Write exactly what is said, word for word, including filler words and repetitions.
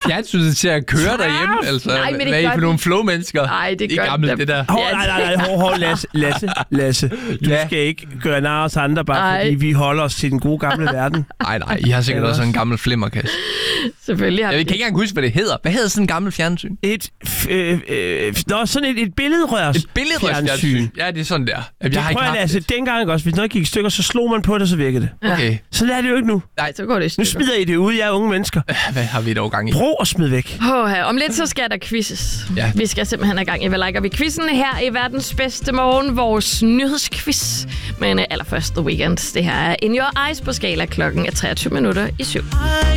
fjernsynet til at køre derhjemme. Altså, Nej, men det hvad er I gør for den. nogle flow-mennesker? Nej, det I gør gammelt, den. det der. Hov, nej, nej, nej, hov, hov, Lasse, Lasse, Lasse. Du Ja. skal ikke gøre nar os andre, bare Ej. fordi vi holder os til den gode gamle verden. Nej, nej, I har sikkert også sådan en gammel flimmerkasse. Selvfølgelig har Jeg vi kan det. ikke engang huske, hvad det hedder. Hvad hedder sådan en gammel fjernsyn? Et, øh, øh, nå, sådan et, et billedrørs Et billedrørsfjernsyn. Ja, det er sådan der. Jamen, jeg har Det ikke prøver haft jeg, altså, det. dengang også. Hvis noget gik i stykker, så slog man på det, så virkede det. Okay. Så er det jo ikke nu. Nej, så går det i Nu stykker. smider I det ud, jeg er unge mennesker. Hvad har vi dog gang i? Prøv at smide væk. Oh, om lidt så skal der quizzes. Ja. Vi skal simpelthen have gang i, hvad liker vi quizzen her i verdens bedste morgen, vores nyhedsquiz. Men uh, allerførst The Weeknd. Det her er In Your Eyes på skala klokken er treogtyve minutter i syv.